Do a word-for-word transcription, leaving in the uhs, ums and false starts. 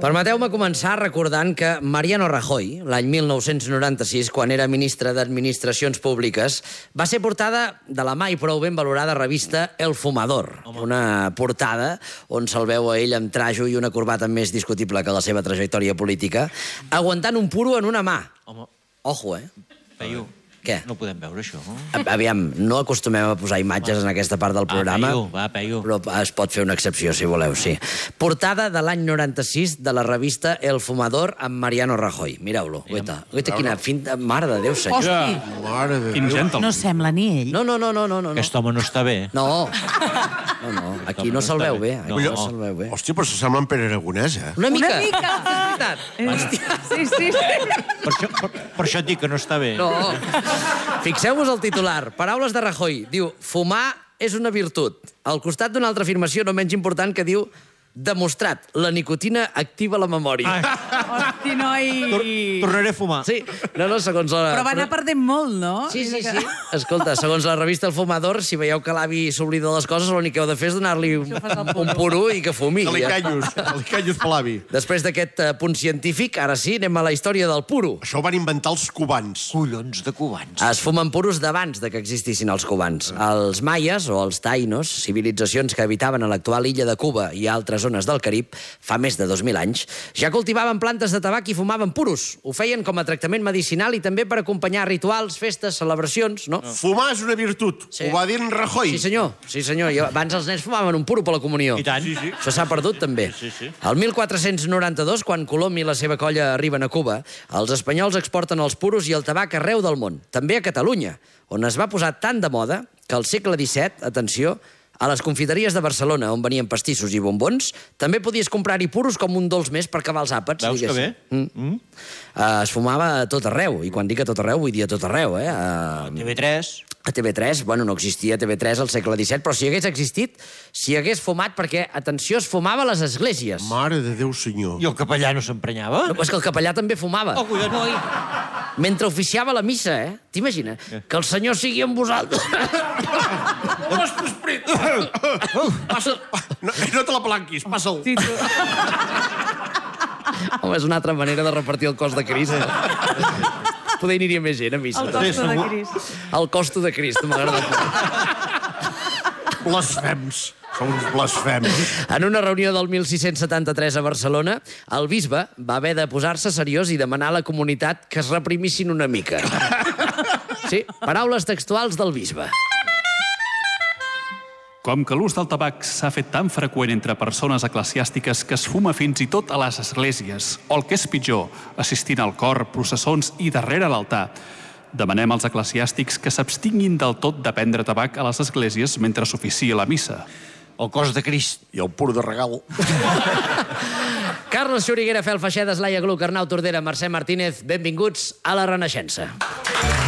Permeteu-me començar recordant que Mariano Rajoy, l'any mil nou-cents noranta-sis, quan era ministre d'Administracions Públiques, va ser portada de la mai prou ben valorada revista El Fumador. Home. Una portada on se'l veu a ell amb trajo i una corbata més discutible que la seva trajectòria política, aguantant un puro en una mà. Home. Ojo, eh? Peyu. Què? No podem veure això. Aviam, no acostumem a posar imatges en aquesta part del programa. Va, Peyu, va, Peyu. Però es pot fer una excepció, si voleu, sí. Portada de l'any noranta-sis de la revista El Fumador amb Mariano Rajoy. Mireu-lo. Guaita, guaita, quina finta... Mare de Déu, senyor. Hosti! Mare de Quin Déu. gentleman. No sembla ni ell. No, no, no, no, no. no. Aquest home no està bé. No. No, no. Aquí no se'l veu bé. Aquí no se'l veu bé. Hòstia, però s'assembla en Pere Aragonès, eh? Una mica. Una mica. És veritat. Sí, sí, sí. Per això, per, per això et dic que no està bé. No. Fixeu-vos el titular. Paraules de Rajoy. Diu, fumar és una virtut. Al costat d'una altra afirmació no menys important que diu demostrat, la nicotina activa la memòria. Hosti, noi. Tor tornaré a fumar. Sí, no, no, segons la... Però va anar perdent molt, no? Sí, sí, sí. Escolta, segons la revista El Fumador, si veieu que l'avi s'oblida de les coses, l'únic que heu de fer és donar-li un, un puro i que fumi. Alicanyos, alicanyos per l'avi. Després d'aquest uh, punt científic, ara sí, anem a la història del puro. Això ho van inventar els cubans. Collons de cubans. Es fumen puros d'abans de que existissin els cubans. Els maies, o els taïnos, civilitzacions que habitaven a l'actual illa de Cuba i altres zones del Carib, fa més de dos mil anys, ja cultivaven plantes de tabac i fumaven puros. Ho feien com a tractament medicinal i també per acompanyar rituals, festes, celebracions, no? Fumar és una virtut. Sí. Ho va dir en Rajoy. Sí, senyor. Sí, senyor. I abans els nens fumaven un puro per la comunió. I tant. Sí, sí. Això s'ha perdut, també. Sí, sí. El mil quatre-cents noranta-dos, quan Colom i la seva colla arriben a Cuba, els espanyols exporten els puros i el tabac arreu del món, també a Catalunya, on es va posar tan de moda que al segle disset, atenció, a les confiteries de Barcelona, on venien pastissos i bombons, també podies comprar-hi puros com un dolç més per acabar els àpats. Veus que bé? Mm. Mm. Uh, es fumava a tot arreu, i quan dic a tot arreu, vull dir a tot arreu, eh? Uh, T V tres. A T V tres, bueno, no existia T V tres al segle disset, però si hagués existit, si hagués fumat, perquè, atenció, es fumava a les esglésies. Mare de Déu, senyor. I el capellà no s'emprenyava? No, és que el capellà també fumava. Oh, collons. Oi. Mentre oficiava la missa, eh? T'imagina? Que el senyor sigui amb vosaltres. Ostres, Prit! Passa... No, no te la planquis, passa'l. Sí, tu. Home, és una altra manera de repartir el cos de Crist. Poder aniria més gent a missa. El costo de Crist. El costo de Crist, m'agrada. Blasfems. Som uns blasfems. En una reunió del mil sis-cents setanta-tres a Barcelona, el bisbe va haver de posar-se seriós i demanar a la comunitat que es reprimissin una mica. Sí, paraules textuals del bisbe. Com que l'ús del tabac s'ha fet tan freqüent entre persones eclesiàstiques que es fuma fins i tot a les esglésies, o el que és pitjor, assistint al cor, processons i darrere l'altar, demanem als eclesiàstics que s'abstinguin del tot de prendre tabac a les esglésies mentre s'oficia la missa. El cos de Crist. I el pur de regal. Carles Xuriguera, Fel Feixedes, Laia Gluck, Arnau Tordera, Mercè Martínez, benvinguts a la Renaixença.